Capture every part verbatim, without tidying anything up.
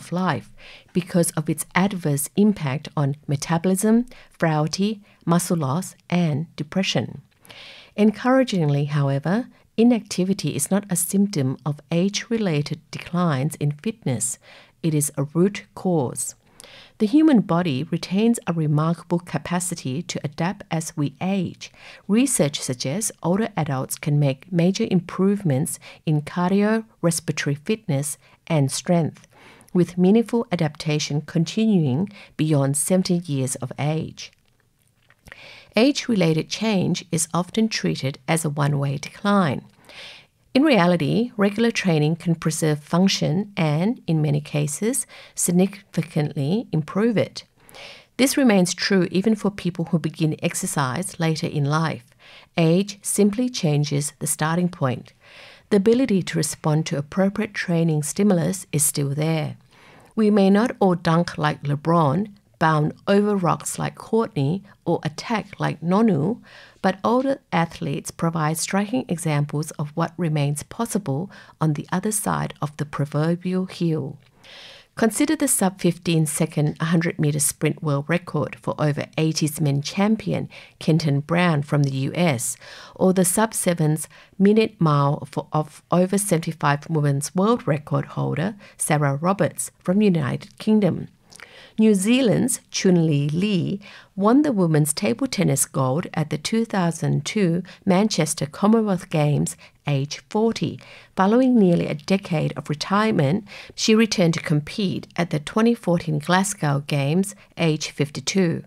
of life because of its adverse impact on metabolism, frailty, muscle loss, and depression. Encouragingly, however, inactivity is not a symptom of age-related declines in fitness. It is a root cause. The human body retains a remarkable capacity to adapt as we age. Research suggests older adults can make major improvements in cardiorespiratory fitness and strength, with meaningful adaptation continuing beyond seventy years of age. Age-related change is often treated as a one-way decline. In reality, regular training can preserve function and, in many cases, significantly improve it. This remains true even for people who begin exercise later in life. Age simply changes the starting point. The ability to respond to appropriate training stimulus is still there. We may not all dunk like LeBron, bound over rocks like Courtney, or attack like Nonu, but older athletes provide striking examples of what remains possible on the other side of the proverbial hill. Consider the sub fifteen second one hundred meter sprint world record for over eighties men champion Kenton Brown from the U S, or the sub sevens minute mile for, of over seventy-five women's world record holder Sarah Roberts from the United Kingdom. New Zealand's Chun-Li Lee won the women's table tennis gold at the two thousand two Manchester Commonwealth Games, age forty. Following nearly a decade of retirement, she returned to compete at the twenty fourteen Glasgow Games, age fifty-two.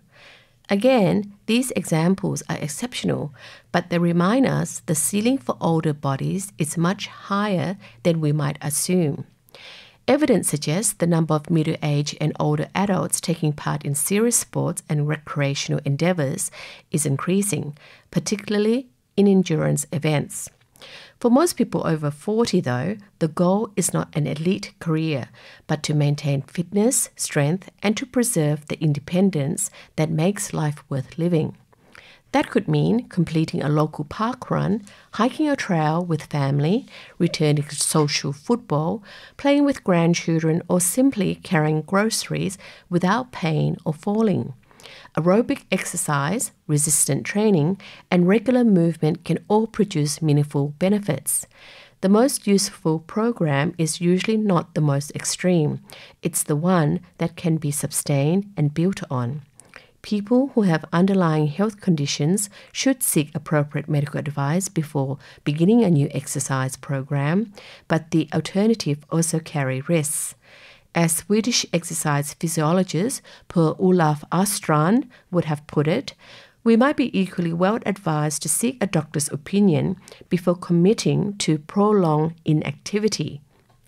Again, these examples are exceptional, but they remind us the ceiling for older bodies is much higher than we might assume. Evidence suggests the number of middle-aged and older adults taking part in serious sports and recreational endeavours is increasing, particularly in endurance events. For most people over forty, though, the goal is not an elite career, but to maintain fitness, strength, and to preserve the independence that makes life worth living. That could mean completing a local park run, hiking a trail with family, returning to social football, playing with grandchildren, or simply carrying groceries without pain or falling. Aerobic exercise, resistant training, and regular movement can all produce meaningful benefits. The most useful program is usually not the most extreme. It's the one that can be sustained and built on. People who have underlying health conditions should seek appropriate medical advice before beginning a new exercise program, but the alternative also carry risks. As Swedish exercise physiologist Per Olaf Astrand would have put it, we might be equally well advised to seek a doctor's opinion before committing to prolonged inactivity.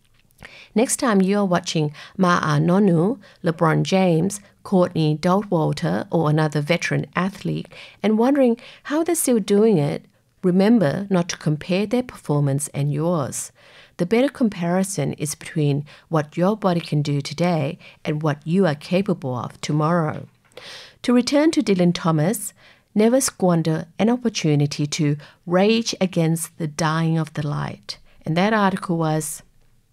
Next time you are watching Ma'a Nonu, LeBron James, Courtney Dauwalter, or another veteran athlete and wondering how they're still doing it, remember not to compare their performance and yours. The better comparison is between what your body can do today and what you are capable of tomorrow. To return to Dylan Thomas, never squander an opportunity to rage against the dying of the light. And that article was,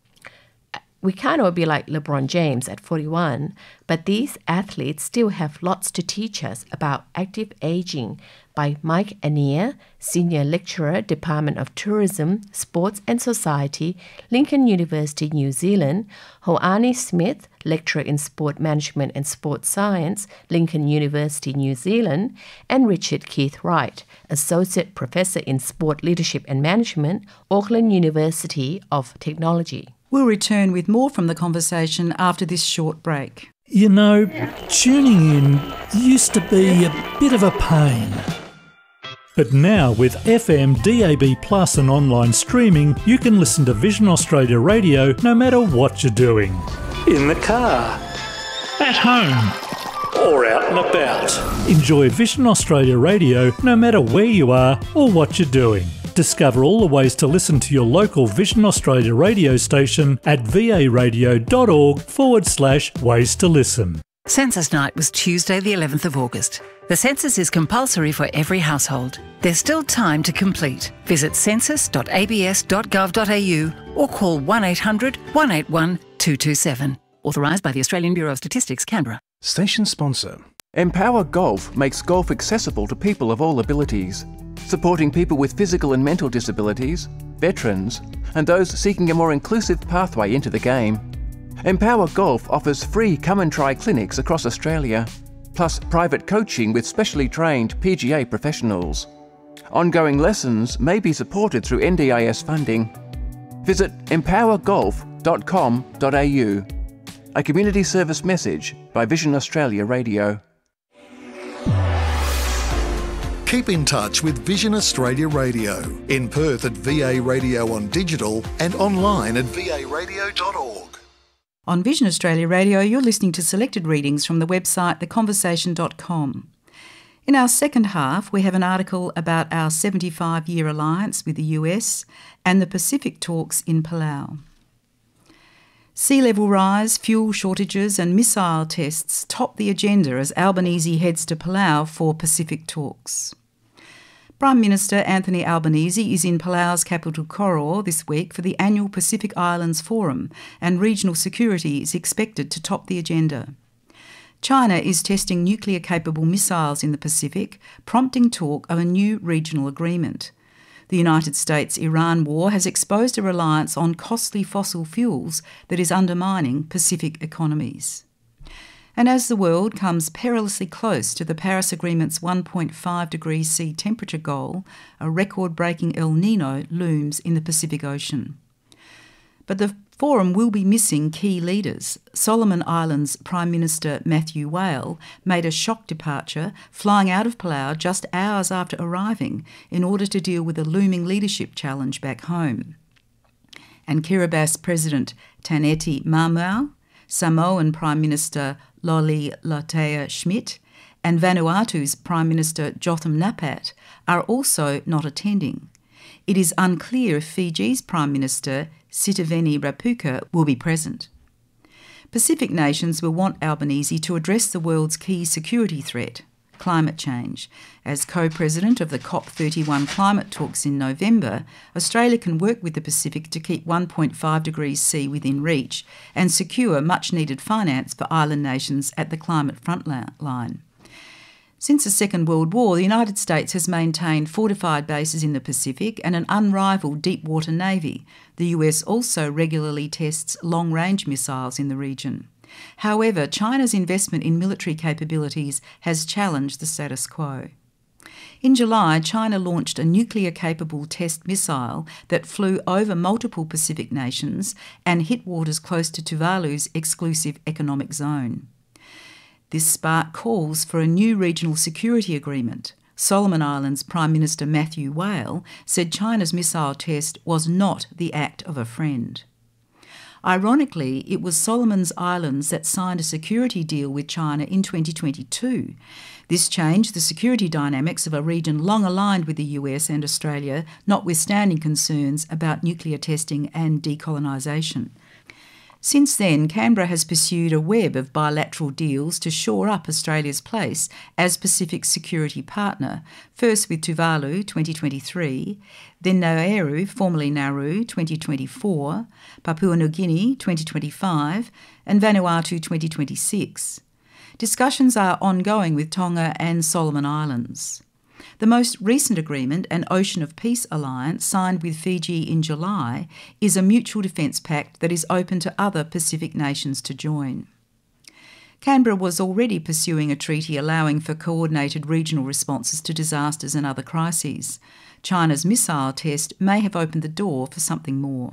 we can't all be like LeBron James at forty-one, but these athletes still have lots to teach us about active aging, by Mike Anea, Senior Lecturer, Department of Tourism, Sports and Society, Lincoln University, New Zealand, Hoani Smith, Lecturer in Sport Management and Sports Science, Lincoln University, New Zealand, and Richard Keith Wright, Associate Professor in Sport Leadership and Management, Auckland University of Technology. We'll return with more from the conversation after this short break. You know, tuning in used to be a bit of a pain. But now with F M, D A B plus and online streaming, you can listen to Vision Australia Radio no matter what you're doing. In the car, at home, or out and about. Enjoy Vision Australia Radio no matter where you are or what you're doing. Discover all the ways to listen to your local Vision Australia radio station at varadio.org forward slash ways to listen. Census Night was Tuesday the eleventh of August. The census is compulsory for every household. There's still time to complete. Visit census dot a b s dot gov dot a u or call one eight hundred one eight one two two seven. Authorised by the Australian Bureau of Statistics, Canberra. Station sponsor. Empower Golf makes golf accessible to people of all abilities, supporting people with physical and mental disabilities, veterans, and those seeking a more inclusive pathway into the game. Empower Golf offers free come and try clinics across Australia, plus private coaching with specially trained P G A professionals. Ongoing lessons may be supported through N D I S funding. Visit empower golf dot com dot a u. A community service message by Vision Australia Radio. Keep in touch with Vision Australia Radio in Perth at V A Radio on digital and online at v a radio dot org. On Vision Australia Radio, you're listening to selected readings from the website the conversation dot com. In our second half, we have an article about our seventy-five year alliance with the U S and the Pacific talks in Palau. Sea level rise, fuel shortages and missile tests top the agenda as Albanese heads to Palau for Pacific talks. Prime Minister Anthony Albanese is in Palau's capital Koror this week for the annual Pacific Islands Forum, and regional security is expected to top the agenda. China is testing nuclear-capable missiles in the Pacific, prompting talk of a new regional agreement. The United States-Iran war has exposed a reliance on costly fossil fuels that is undermining Pacific economies. And as the world comes perilously close to the Paris Agreement's one point five degrees C temperature goal, a record-breaking El Nino looms in the Pacific Ocean. But the forum will be missing key leaders. Solomon Islands Prime Minister Matthew Whale made a shock departure, flying out of Palau just hours after arriving in order to deal with a looming leadership challenge back home. And Kiribati President Taneti Mamau, Samoan Prime Minister Loli Latea Schmidt, and Vanuatu's Prime Minister Jotham Napat are also not attending. It is unclear if Fiji's Prime Minister Sitiveni Rabuka will be present. Pacific nations will want Albanese to address the world's key security threat, climate change. As co-president of the COP thirty-one climate talks in November, Australia can work with the Pacific to keep one point five degrees C within reach and secure much-needed finance for island nations at the climate front line. Since the Second World War, the United States has maintained fortified bases in the Pacific and an unrivalled deep-water navy. The U S also regularly tests long-range missiles in the region. However, China's investment in military capabilities has challenged the status quo. In July, China launched a nuclear-capable test missile that flew over multiple Pacific nations and hit waters close to Tuvalu's exclusive economic zone. This sparked calls for a new regional security agreement. Solomon Islands Prime Minister Matthew Whale said China's missile test was not the act of a friend. Ironically, it was Solomon's Islands that signed a security deal with China in twenty twenty-two. This changed the security dynamics of a region long aligned with the U S and Australia, notwithstanding concerns about nuclear testing and decolonisation. Since then, Canberra has pursued a web of bilateral deals to shore up Australia's place as Pacific security partner, first with Tuvalu twenty twenty-three, then Nauru, formerly Nauru, twenty twenty-four, Papua New Guinea twenty twenty-five, and Vanuatu twenty twenty-six. Discussions are ongoing with Tonga and Solomon Islands. The most recent agreement, an Ocean of Peace alliance signed with Fiji in July, is a mutual defence pact that is open to other Pacific nations to join. Canberra was already pursuing a treaty allowing for coordinated regional responses to disasters and other crises. China's missile test may have opened the door for something more.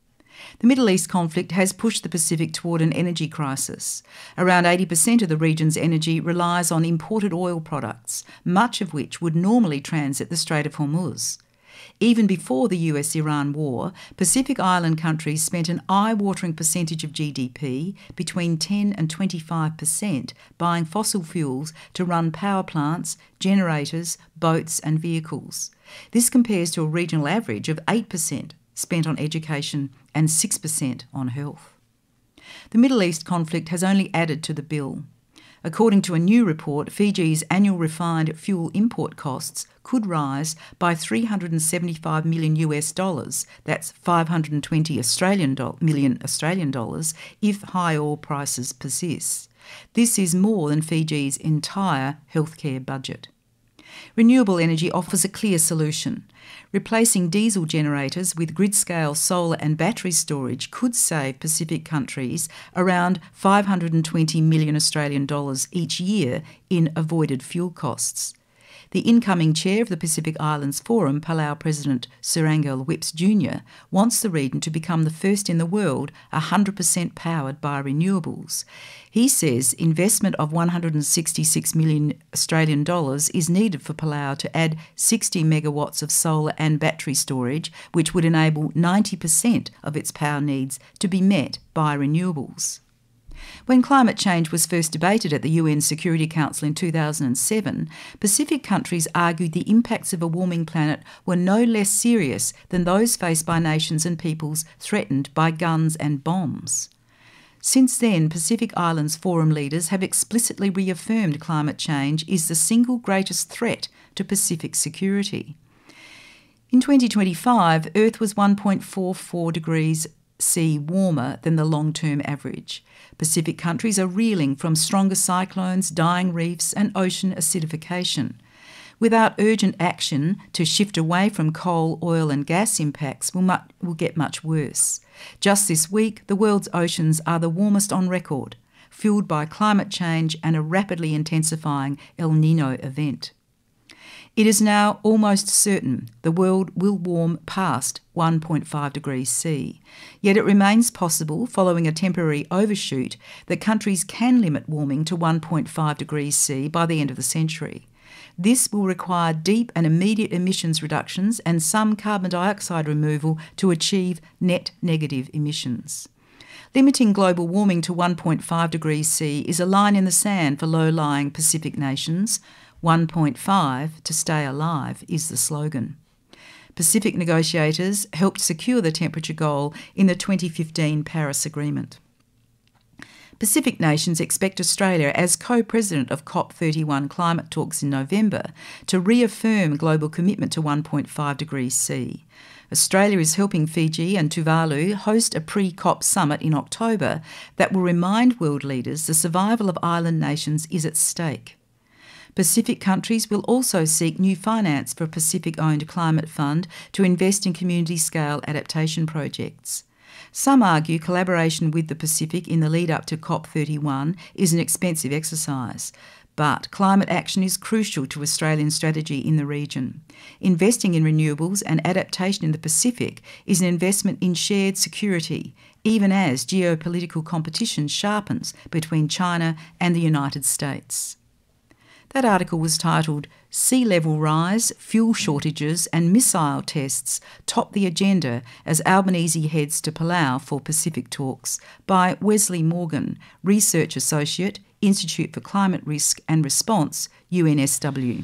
The Middle East conflict has pushed the Pacific toward an energy crisis. Around eighty percent of the region's energy relies on imported oil products, much of which would normally transit the Strait of Hormuz. Even before the U S Iran war, Pacific Island countries spent an eye-watering percentage of G D P, between ten and twenty-five percent, buying fossil fuels to run power plants, generators, boats and vehicles. This compares to a regional average of eight percent spent on education and six percent on health. The Middle East conflict has only added to the bill. According to a new report, Fiji's annual refined fuel import costs could rise by three hundred seventy-five million US dollars, that's five hundred twenty Australian do- million Australian dollars, if high oil prices persist. This is more than Fiji's entire healthcare budget. Renewable energy offers a clear solution. Replacing diesel generators with grid-scale solar and battery storage could save Pacific countries around five hundred twenty million Australian dollars each year in avoided fuel costs. The incoming chair of the Pacific Islands Forum, Palau President Sir Angel Whipps Junior, wants the region to become the first in the world one hundred percent powered by renewables. He says investment of one hundred sixty-six million Australian dollars is needed for Palau to add sixty megawatts of solar and battery storage, which would enable ninety percent of its power needs to be met by renewables. When climate change was first debated at the U N Security Council in two thousand seven, Pacific countries argued the impacts of a warming planet were no less serious than those faced by nations and peoples threatened by guns and bombs. Since then, Pacific Islands Forum leaders have explicitly reaffirmed climate change is the single greatest threat to Pacific security. In twenty twenty-five, Earth was one point four four degrees C warmer than the long-term average. Pacific countries are reeling from stronger cyclones, dying reefs and ocean acidification. Without urgent action to shift away from coal, oil and gas impacts will, mu- will get much worse. Just this week, the world's oceans are the warmest on record, fuelled by climate change and a rapidly intensifying El Niño event. It is now almost certain the world will warm past one point five degrees C. Yet it remains possible, following a temporary overshoot, that countries can limit warming to one point five degrees C by the end of the century. This will require deep and immediate emissions reductions and some carbon dioxide removal to achieve net negative emissions. Limiting global warming to one point five degrees C is a line in the sand for low-lying Pacific nations. one point five to stay alive is the slogan. Pacific negotiators helped secure the temperature goal in the twenty fifteen Paris Agreement. Pacific nations expect Australia, as co-president of COP thirty-one climate talks in November, to reaffirm global commitment to one point five degrees C. Australia is helping Fiji and Tuvalu host a pre-COP summit in October that will remind world leaders the survival of island nations is at stake. Pacific countries will also seek new finance for a Pacific-owned climate fund to invest in community-scale adaptation projects. Some argue collaboration with the Pacific in the lead-up to COP thirty-one is an expensive exercise, but climate action is crucial to Australian strategy in the region. Investing in renewables and adaptation in the Pacific is an investment in shared security, even as geopolitical competition sharpens between China and the United States. That article was titled Sea Level Rise, Fuel Shortages and Missile Tests Top the Agenda as Albanese Heads to Palau for Pacific Talks by Wesley Morgan, Research Associate, Institute for Climate Risk and Response, U N S W.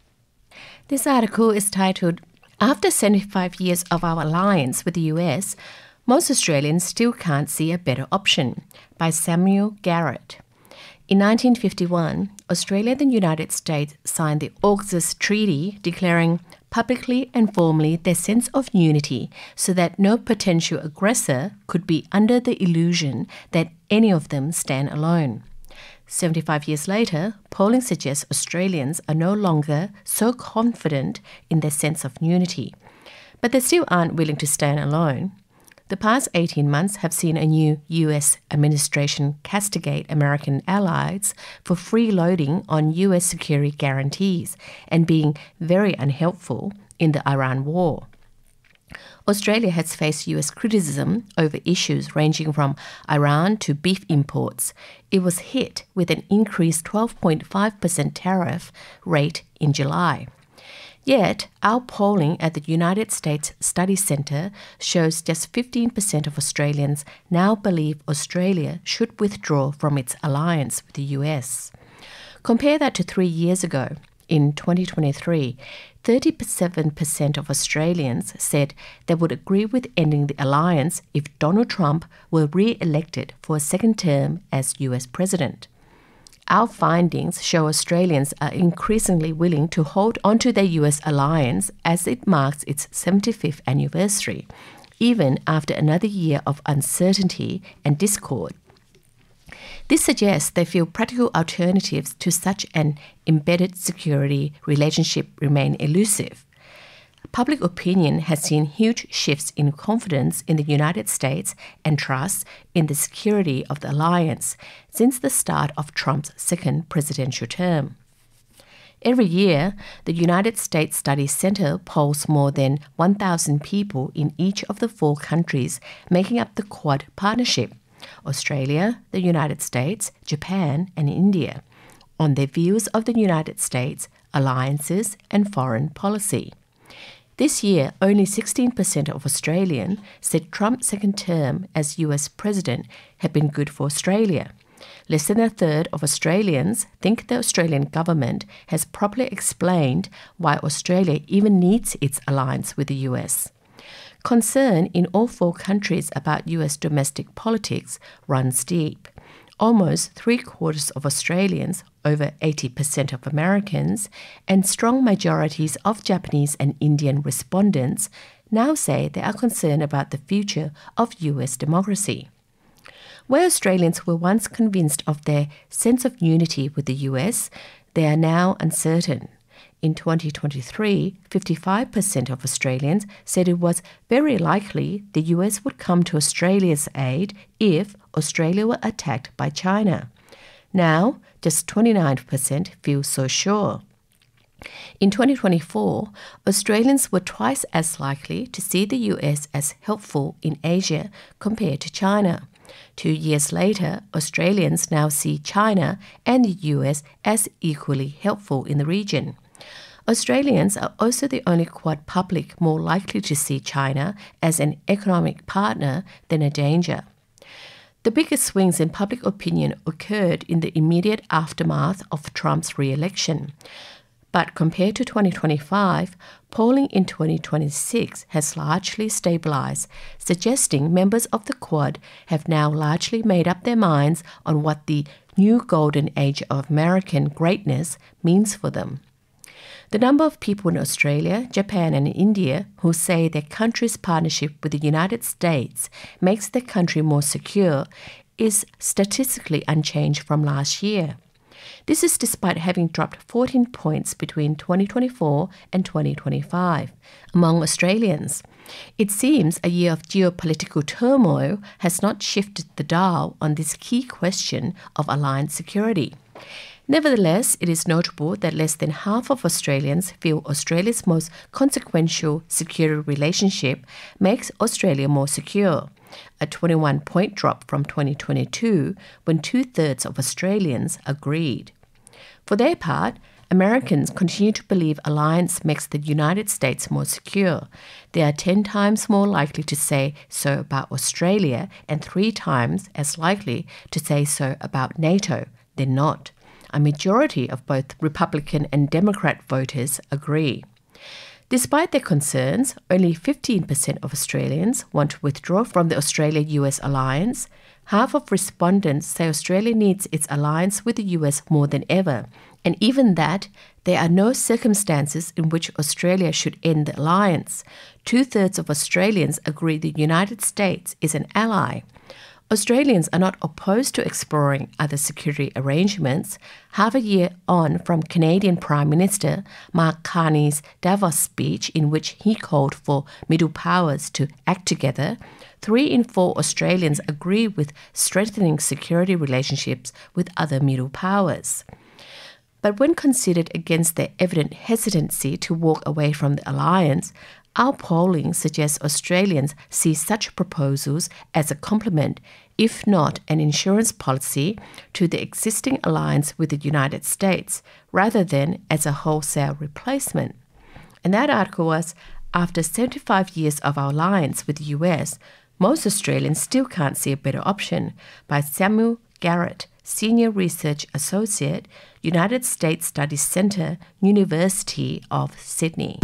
This article is titled After seventy-five years of our alliance with the U S, most Australians still can't see a better option, by Samuel Garrett. In nineteen fifty-one, Australia and the United States signed the AUKUS Treaty, declaring publicly and formally their sense of unity so that no potential aggressor could be under the illusion that any of them stand alone. seventy-five years later, polling suggests Australians are no longer so confident in their sense of unity, but they still aren't willing to stand alone. The past eighteen months have seen a new U S administration castigate American allies for freeloading on U S security guarantees and being very unhelpful in the Iran war. Australia has faced U S criticism over issues ranging from Iran to beef imports. It was hit with an increased twelve point five percent tariff rate in July. Yet, our polling at the United States Study Centre shows just fifteen percent of Australians now believe Australia should withdraw from its alliance with the U S. Compare that to three years ago. In twenty twenty-three, thirty-seven percent of Australians said they would agree with ending the alliance if Donald Trump were re-elected for a second term as U S president. Our findings show Australians are increasingly willing to hold onto their U S alliance as it marks its seventy-fifth anniversary, even after another year of uncertainty and discord. This suggests they feel practical alternatives to such an embedded security relationship remain elusive. Public opinion has seen huge shifts in confidence in the United States and trust in the security of the alliance since the start of Trump's second presidential term. Every year, the United States Studies Center polls more than one thousand people in each of the four countries making up the Quad partnership, Australia, the United States, Japan, and India, on their views of the United States, alliances, and foreign policy. This year, only sixteen percent of Australians said Trump's second term as U S president had been good for Australia. Less than a third of Australians think the Australian government has properly explained why Australia even needs its alliance with the U S. Concern in all four countries about U S domestic politics runs deep. Almost three-quarters of Australians, over eighty percent of Americans, and strong majorities of Japanese and Indian respondents now say they are concerned about the future of U S democracy. Where Australians were once convinced of their sense of unity with the U S, they are now uncertain. In twenty twenty-three, fifty-five percent of Australians said it was very likely the U S would come to Australia's aid if Australia were attacked by China. Now, just twenty-nine percent feel so sure. In twenty twenty-four, Australians were twice as likely to see the U S as helpful in Asia compared to China. Two years later, Australians now see China and the U S as equally helpful in the region. Australians are also the only Quad public more likely to see China as an economic partner than a danger. The biggest swings in public opinion occurred in the immediate aftermath of Trump's re-election. But compared to twenty twenty-five, polling in twenty twenty-six has largely stabilised, suggesting members of the Quad have now largely made up their minds on what the new golden age of American greatness means for them. The number of people in Australia, Japan, and India who say their country's partnership with the United States makes their country more secure is statistically unchanged from last year. This is despite having dropped fourteen points between twenty twenty-four and twenty twenty-five among Australians. It seems a year of geopolitical turmoil has not shifted the dial on this key question of alliance security. Nevertheless, it is notable that less than half of Australians feel Australia's most consequential security relationship makes Australia more secure, a twenty-one point drop from twenty twenty-two when two-thirds of Australians agreed. For their part, Americans continue to believe alliance makes the United States more secure. They are ten times more likely to say so about Australia and three times as likely to say so about NATO than not. A majority of both Republican and Democrat voters agree. Despite their concerns, only fifteen percent of Australians want to withdraw from the Australia-U S alliance. Half of respondents say Australia needs its alliance with the U S more than ever, and even that, there are no circumstances in which Australia should end the alliance. Two-thirds of Australians agree the United States is an ally. Australians are not opposed to exploring other security arrangements. Half a year on from Canadian Prime Minister Mark Carney's Davos speech, in which he called for middle powers to act together, three in four Australians agree with strengthening security relationships with other middle powers. But when considered against their evident hesitancy to walk away from the alliance, our polling suggests Australians see such proposals as a complement, if not an insurance policy, to the existing alliance with the United States, rather than as a wholesale replacement. And that article was, after seventy-five years of our alliance with the U S, most Australians still can't see a better option, by Samuel Garrett, Senior Research Associate, United States Studies Centre, University of Sydney.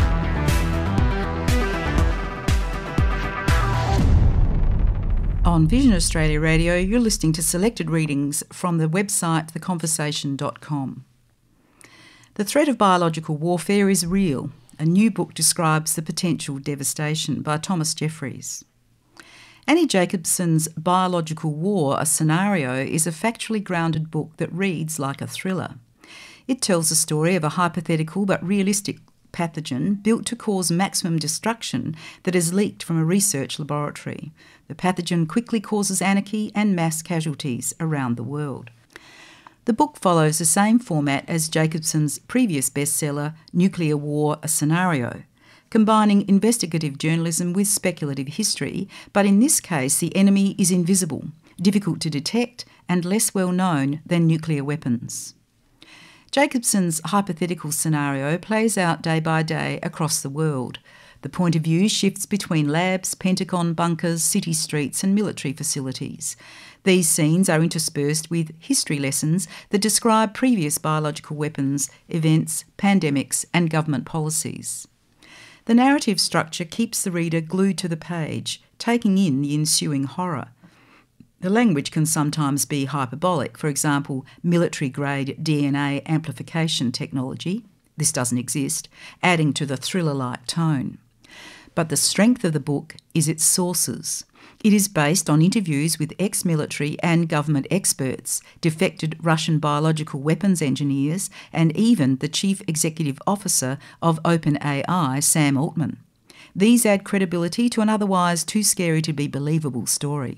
On Vision Australia Radio, you're listening to selected readings from the website the conversation dot com. The threat of biological warfare is real. A new book describes the potential devastation by Thomas Jeffries. Annie Jacobsen's Biological War, a Scenario is a factually grounded book that reads like a thriller. It tells the story of a hypothetical but realistic pathogen built to cause maximum destruction that is leaked from a research laboratory. The pathogen quickly causes anarchy and mass casualties around the world. The book follows the same format as Jacobsen's previous bestseller, Nuclear War, a Scenario, combining investigative journalism with speculative history, but in this case the enemy is invisible, difficult to detect and less well known than nuclear weapons. Jacobsen's hypothetical scenario plays out day by day across the world. The point of view shifts between labs, Pentagon bunkers, city streets and military facilities. These scenes are interspersed with history lessons that describe previous biological weapons, events, pandemics and government policies. The narrative structure keeps the reader glued to the page, taking in the ensuing horror. The language can sometimes be hyperbolic, for example, military-grade D N A amplification technology, this doesn't exist, adding to the thriller-like tone. But the strength of the book is its sources. It is based on interviews with ex-military and government experts, defected Russian biological weapons engineers, and even the chief executive officer of OpenAI, Sam Altman. These add credibility to an otherwise too scary to be believable story.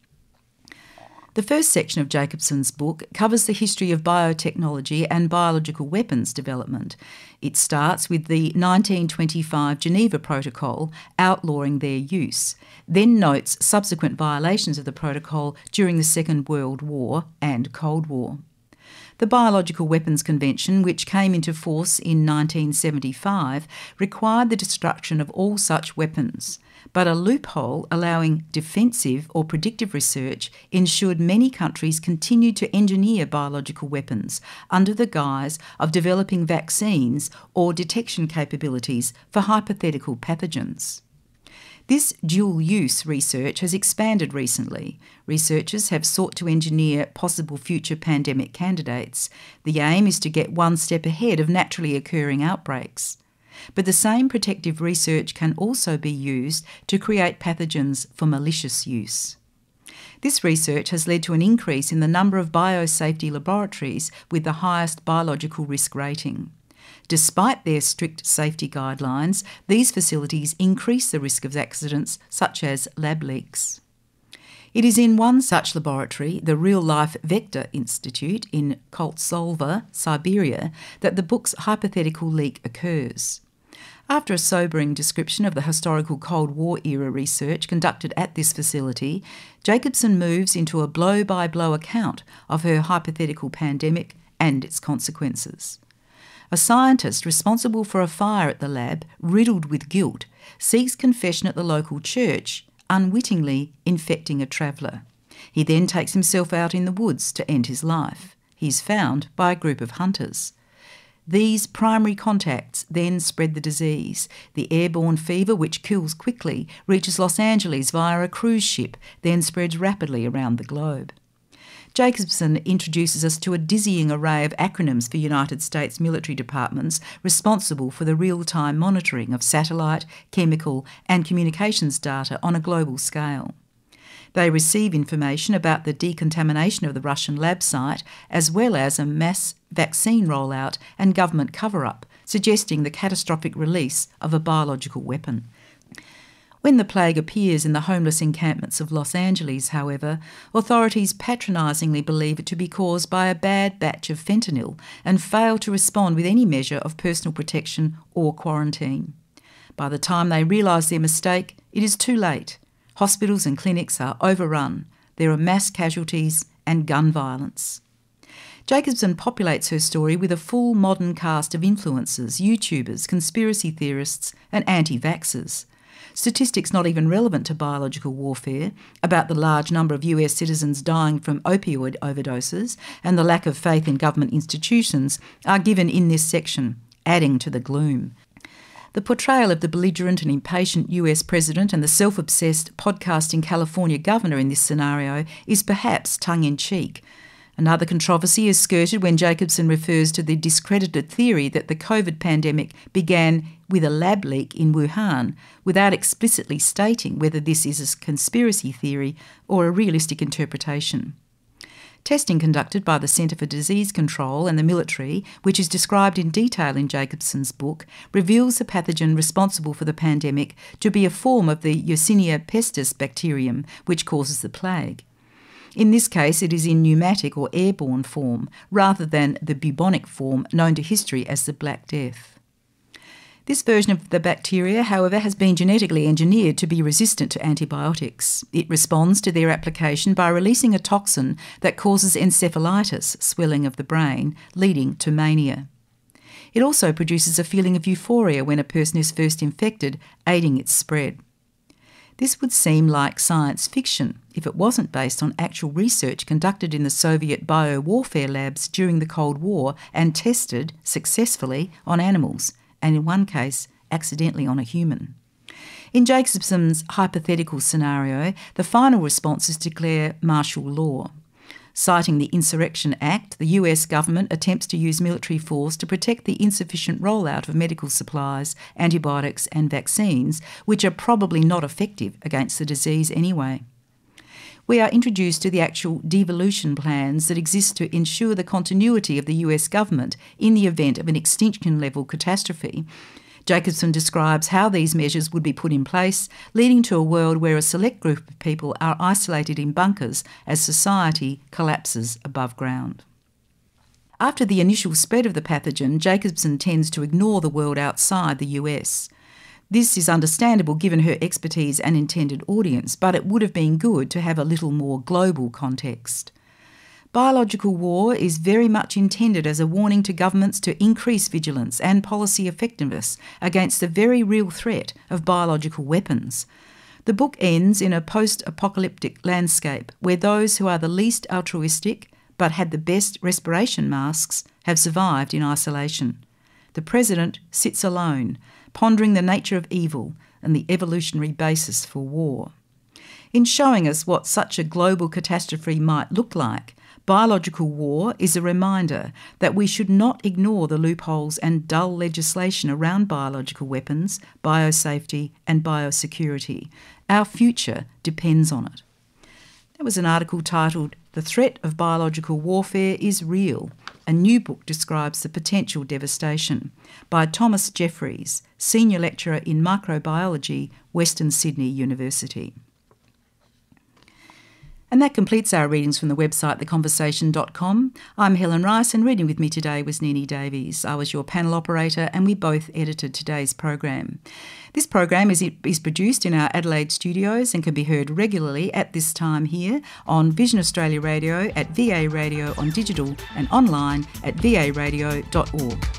The first section of Jacobsen's book covers the history of biotechnology and biological weapons development. It starts with the nineteen twenty-five Geneva Protocol outlawing their use, then notes subsequent violations of the protocol during the Second World War and Cold War. The Biological Weapons Convention, which came into force in nineteen seventy-five, required the destruction of all such weapons, but a loophole allowing defensive or predictive research ensured many countries continued to engineer biological weapons under the guise of developing vaccines or detection capabilities for hypothetical pathogens. This dual-use research has expanded recently. Researchers have sought to engineer possible future pandemic candidates. The aim is to get one step ahead of naturally occurring outbreaks. But the same protective research can also be used to create pathogens for malicious use. This research has led to an increase in the number of biosafety laboratories with the highest biological risk rating. Despite their strict safety guidelines, these facilities increase the risk of accidents such as lab leaks. It is in one such laboratory, the Real Life Vector Institute in Koltsolva, Siberia, that the book's hypothetical leak occurs. After a sobering description of the historical Cold War era research conducted at this facility, Jacobsen moves into a blow-by-blow account of her hypothetical pandemic and its consequences. A scientist responsible for a fire at the lab, riddled with guilt, seeks confession at the local church, unwittingly infecting a traveller. He then takes himself out in the woods to end his life. He is found by a group of hunters. These primary contacts then spread the disease. The airborne fever, which kills quickly, reaches Los Angeles via a cruise ship, then spreads rapidly around the globe. Jacobsen introduces us to a dizzying array of acronyms for United States military departments responsible for the real-time monitoring of satellite, chemical and communications data on a global scale. They receive information about the decontamination of the Russian lab site, as well as a mass vaccine rollout and government cover-up, suggesting the catastrophic release of a biological weapon. When the plague appears in the homeless encampments of Los Angeles, however, authorities patronisingly believe it to be caused by a bad batch of fentanyl and fail to respond with any measure of personal protection or quarantine. By the time they realise their mistake, it is too late. Hospitals and clinics are overrun. There are mass casualties and gun violence. Jacobsen populates her story with a full modern cast of influencers, YouTubers, conspiracy theorists and anti-vaxxers. Statistics not even relevant to biological warfare about the large number of U S citizens dying from opioid overdoses and the lack of faith in government institutions are given in this section, adding to the gloom. The portrayal of the belligerent and impatient U S president and the self-obsessed podcasting California governor in this scenario is perhaps tongue-in-cheek. Another controversy is skirted when Jacobson refers to the discredited theory that the COVID pandemic began with a lab leak in Wuhan, without explicitly stating whether this is a conspiracy theory or a realistic interpretation. Testing conducted by the Centre for Disease Control and the military, which is described in detail in Jacobson's book, reveals the pathogen responsible for the pandemic to be a form of the Yersinia pestis bacterium, which causes the plague. In this case, it is in pneumatic or airborne form, rather than the bubonic form known to history as the Black Death. This version of the bacteria, however, has been genetically engineered to be resistant to antibiotics. It responds to their application by releasing a toxin that causes encephalitis, swelling of the brain, leading to mania. It also produces a feeling of euphoria when a person is first infected, aiding its spread. This would seem like science fiction if it wasn't based on actual research conducted in the Soviet biowarfare labs during the Cold War and tested successfully on animals, and in one case, accidentally on a human. In Jacobson's hypothetical scenario, the final response is to declare martial law. Citing the Insurrection Act, the U S government attempts to use military force to protect the insufficient rollout of medical supplies, antibiotics and vaccines, which are probably not effective against the disease anyway. We are introduced to the actual devolution plans that exist to ensure the continuity of the U S government in the event of an extinction-level catastrophe. Jacobson describes how these measures would be put in place, leading to a world where a select group of people are isolated in bunkers as society collapses above ground. After the initial spread of the pathogen, Jacobson tends to ignore the world outside the U S. This is understandable given her expertise and intended audience, but it would have been good to have a little more global context. Biological war is very much intended as a warning to governments to increase vigilance and policy effectiveness against the very real threat of biological weapons. The book ends in a post-apocalyptic landscape where those who are the least altruistic but had the best respiration masks have survived in isolation. The president sits alone, pondering the nature of evil and the evolutionary basis for war. In showing us what such a global catastrophe might look like, biological war is a reminder that we should not ignore the loopholes and dull legislation around biological weapons, biosafety and biosecurity. Our future depends on it. That was an article titled "The Threat of Biological Warfare is Real." A new book describes the potential devastation by Thomas Jeffries, Senior Lecturer in Microbiology, Western Sydney University. And that completes our readings from the website the conversation dot com. I'm Helen Rice, and reading with me today was Nini Davies. I was your panel operator, and we both edited today's program. This program is, is produced in our Adelaide studios and can be heard regularly at this time here on Vision Australia Radio, at V A Radio on digital, and online at v a radio dot org.